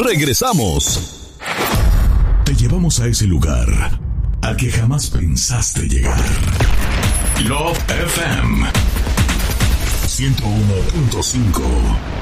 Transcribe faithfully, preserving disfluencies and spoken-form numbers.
Regresamos. Te llevamos a ese lugar al que jamás pensaste llegar. Love F M ciento uno punto cinco.